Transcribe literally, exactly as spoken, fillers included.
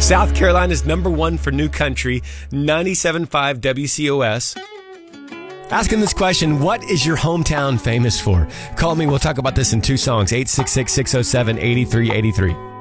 South Carolina's number one for new country, ninety-seven point five W C O S. Asking this question, what is your hometown famous for? Call me. We'll talk about this in two songs, eight six six, six oh seven, eight three eight three.